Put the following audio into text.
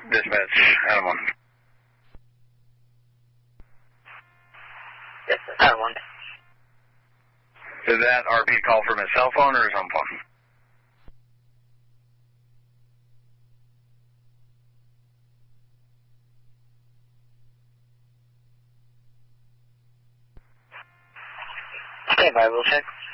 Dispatch, Adam 1. Yes, Adam 1. Did that RP call from his cell phone or his home phone? Okay, we'll check.